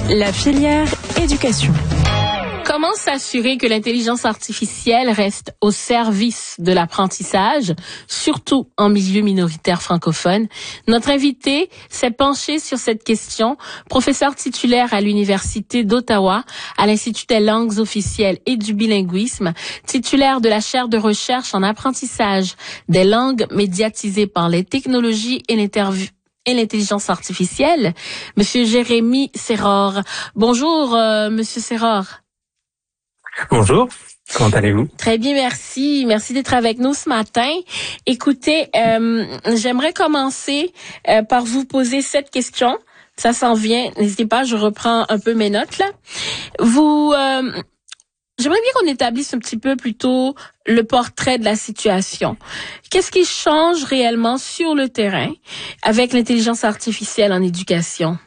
La filière éducation. Comment s'assurer que l'intelligence artificielle reste au service de l'apprentissage, surtout en milieu minoritaire francophone? Notre invité s'est penché sur cette question, professeur titulaire à l'Université d'Ottawa, à l'Institut des langues officielles et du bilinguisme, titulaire de la chaire de recherche en apprentissage des langues médiatisées par les technologies et l'intelligence artificielle, Monsieur Jérémy Serror. Bonjour, Monsieur Serror. Bonjour, comment allez-vous? Très bien, merci. Merci d'être avec nous ce matin. Écoutez, j'aimerais commencer par vous poser cette question. Ça s'en vient. N'hésitez pas, je reprends un peu mes notes là. J'aimerais bien qu'on établisse un petit peu plutôt le portrait de la situation. Qu'est-ce qui change réellement sur le terrain avec l'intelligence artificielle en éducation?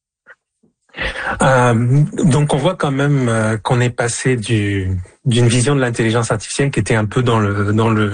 Donc on voit quand même qu'on est passé d'une vision de l'intelligence artificielle qui était un peu dans le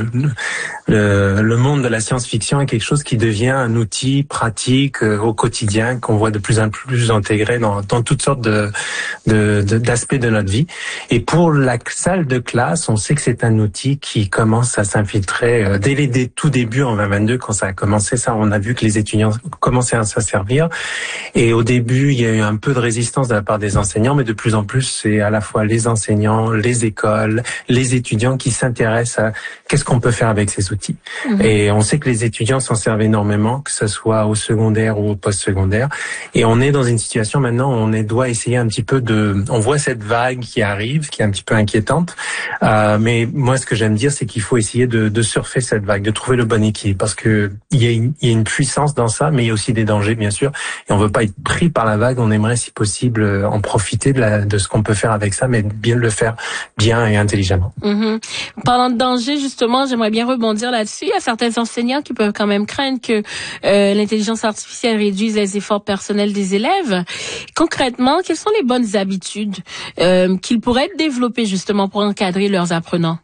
monde de la science-fiction à quelque chose qui devient un outil pratique au quotidien qu'on voit de plus en plus intégré dans toutes sortes d'aspects de notre vie. Et pour la salle de classe, on sait que c'est un outil qui commence à s'infiltrer dès les tout débuts en 2022 quand ça a commencé. Ça, on a vu que les étudiants commençaient à s'en servir. Et au début, il y a eu un peu de résistance de la part des enseignants, mais de plus en plus, c'est à la fois les enseignants, les écoles, les étudiants qui s'intéressent à qu'est-ce qu'on peut faire avec ces outils. Et on sait que les étudiants s'en servent énormément, que ce soit au secondaire ou au post-secondaire. Et on est dans une situation maintenant où on doit essayer un petit peu on voit cette vague qui arrive, qui est un petit peu inquiétante. Mais moi, ce que j'aime dire, c'est qu'il faut essayer de surfer cette vague, de trouver le bon équilibre, parce que il y a une puissance dans ça, mais il y a aussi des dangers, bien sûr. Et on veut pas être pris par la vague. On aimerait, si possible, en profiter de ce qu'on peut faire avec ça, mais bien le faire bien et intelligemment. Parlant de danger, justement, j'aimerais bien rebondir là-dessus. Il y a certains enseignants qui peuvent quand même craindre que l'intelligence artificielle réduise les efforts personnels des élèves. Concrètement, quelles sont les bonnes habitudes qu'ils pourraient développer justement pour encadrer leurs apprenants?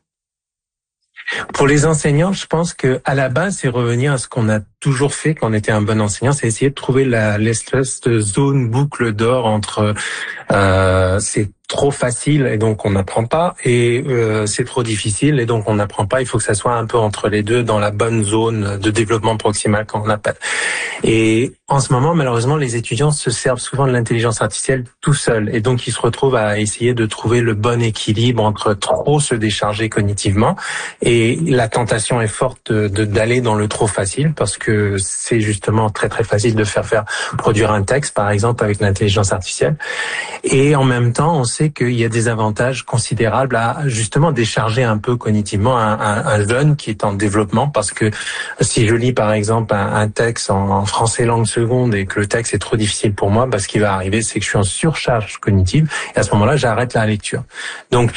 Pour les enseignants, je pense que à la base, c'est revenir à ce qu'on a toujours fait quand on était un bon enseignant, c'est essayer de trouver l'espèce de zone boucle d'or entre c'est trop facile et donc on n'apprend pas, et c'est trop difficile et donc on n'apprend pas. Il faut que ça soit un peu entre les deux, dans la bonne zone de développement proximal qu'on appelle. Et en ce moment, malheureusement, les étudiants se servent souvent de l'intelligence artificielle tout seuls, et donc ils se retrouvent à essayer de trouver le bon équilibre entre trop se décharger cognitivement, et la tentation est forte d'aller dans le trop facile, parce que c'est justement très très facile de faire produire un texte, par exemple, avec l'intelligence artificielle. Et en même temps, on sait qu'il y a des avantages considérables à justement décharger un peu cognitivement un jeune qui est en développement, parce que si je lis par exemple un texte en français langue seconde et que le texte est trop difficile pour moi, ce qui va arriver, c'est que je suis en surcharge cognitive, et à ce moment-là, j'arrête la lecture. Donc